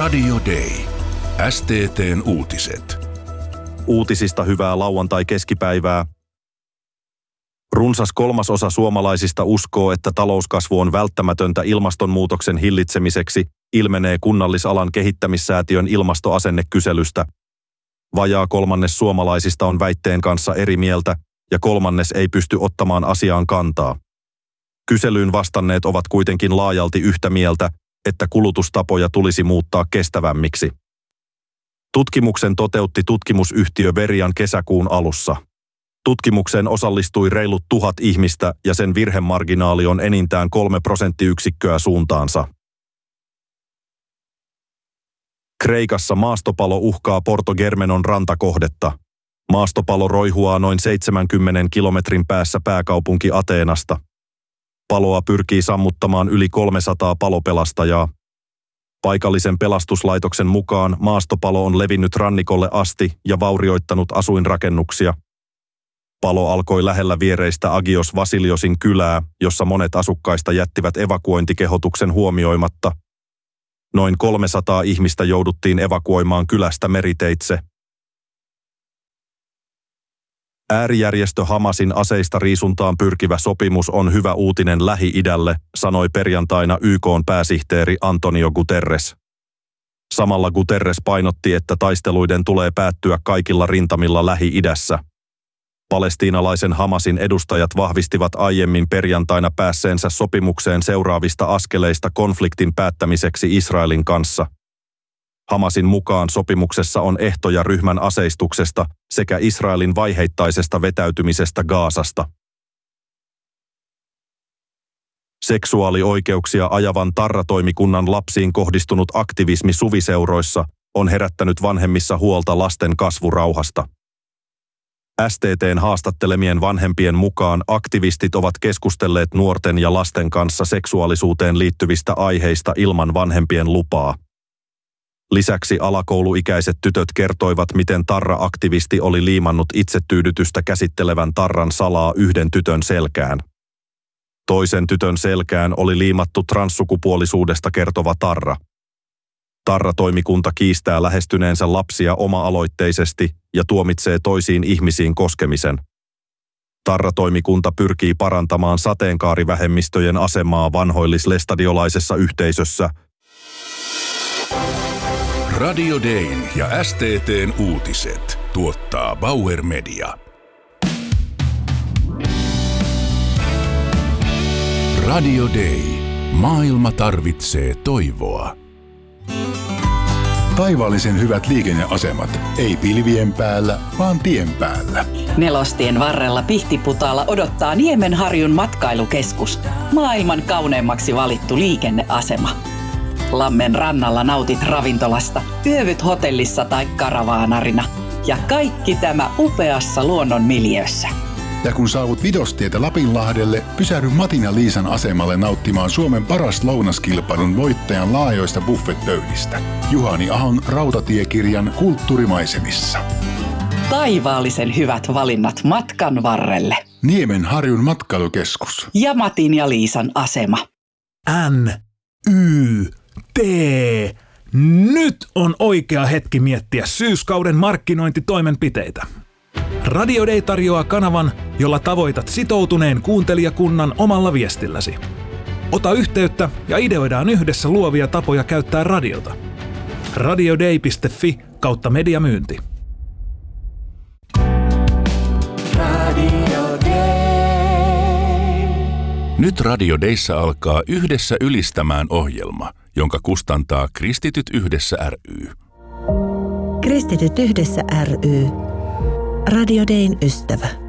Radio Day. STT:n uutiset. Uutisista hyvää lauantai-keskipäivää. Runsas 1/3 suomalaisista uskoo, että talouskasvu on välttämätöntä ilmastonmuutoksen hillitsemiseksi, ilmenee Kunnallisalan kehittämissäätiön ilmastoasennekyselystä. Vajaa 1/3 suomalaisista on väitteen kanssa eri mieltä ja 1/3 ei pysty ottamaan asiaan kantaa. Kyselyyn vastanneet ovat kuitenkin laajalti yhtä mieltä, että kulutustapoja tulisi muuttaa kestävämmiksi. Tutkimuksen toteutti tutkimusyhtiö Verian kesäkuun alussa. Tutkimukseen osallistui reilut 1000 ihmistä ja sen virhemarginaali on enintään 3 prosenttiyksikköä suuntaansa. Kreikassa maastopalo uhkaa Porto Germenon rantakohdetta. Maastopalo roihuaa noin 70 kilometrin päässä pääkaupunki Ateenasta. Paloa pyrkii sammuttamaan yli 300 palopelastajaa. Paikallisen pelastuslaitoksen mukaan maastopalo on levinnyt rannikolle asti ja vaurioittanut asuinrakennuksia. Palo alkoi lähellä viereistä Agios Vasiliosin kylää, jossa monet asukkaista jättivät evakuointikehotuksen huomioimatta. Noin 300 ihmistä jouduttiin evakuoimaan kylästä meriteitse. Äärijärjestö Hamasin aseista riisuntaan pyrkivä sopimus on hyvä uutinen Lähi-idälle, sanoi perjantaina YK:n pääsihteeri Antonio Guterres. Samalla Guterres painotti, että taisteluiden tulee päättyä kaikilla rintamilla Lähi-idässä. Palestiinalaisen Hamasin edustajat vahvistivat aiemmin perjantaina päässeensä sopimukseen seuraavista askeleista konfliktin päättämiseksi Israelin kanssa. Hamasin mukaan sopimuksessa on ehtoja ryhmän aseistuksesta sekä Israelin vaiheittaisesta vetäytymisestä Gazasta. Seksuaalioikeuksia ajavan Tarra-toimikunnan lapsiin kohdistunut aktivismi suviseuroissa on herättänyt vanhemmissa huolta lasten kasvurauhasta. STT:n haastattelemien vanhempien mukaan aktivistit ovat keskustelleet nuorten ja lasten kanssa seksuaalisuuteen liittyvistä aiheista ilman vanhempien lupaa. Lisäksi alakouluikäiset tytöt kertoivat, miten Tarra-aktivisti oli liimannut itsetyydytystä käsittelevän tarran salaa yhden tytön selkään. Toisen tytön selkään oli liimattu transsukupuolisuudesta kertova tarra. Tarra-toimikunta kiistää lähestyneensä lapsia oma-aloitteisesti ja tuomitsee toisiin ihmisiin koskemisen. Tarra-toimikunta pyrkii parantamaan sateenkaarivähemmistöjen asemaa vanhoillislestadiolaisessa yhteisössä. Radio Dayn ja STT:n uutiset tuottaa Bauer Media. Radio Day. Maailma tarvitsee toivoa. Taivaallisen hyvät liikenneasemat. Ei pilvien päällä, vaan tien päällä. Nelostien varrella Pihtiputaalla odottaa Niemenharjun matkailukeskus. Maailman kauneimmaksi valittu liikenneasema. Lammen rannalla nautit ravintolasta, yövyt hotellissa tai karavaanarina. Ja kaikki tämä upeassa luonnonmiljöössä. Ja kun saavut Vidostietä Lapinlahdelle, pysähdy Matin ja Liisan asemalle nauttimaan Suomen paras lounaskilpailun voittajan laajoista buffetpöydistä. Juhani Ahon rautatiekirjan Kulttuurimaisemissa. Taivaallisen hyvät valinnat matkan varrelle. Niemenharjun matkailukeskus. Ja Matin ja Liisan asema. NYT. Nyt on oikea hetki miettiä syyskauden markkinointitoimenpiteitä. Radio Day tarjoaa kanavan, jolla tavoitat sitoutuneen kuuntelijakunnan omalla viestilläsi. Ota yhteyttä ja ideoidaan yhdessä luovia tapoja käyttää radiota. radioday.fi/mediamyynti. Radio Day. Nyt Radio Dayssä alkaa Yhdessä ylistämään -ohjelma, jonka kustantaa Kristityt Yhdessä ry. Kristityt Yhdessä ry. Radio Dayn ystävä.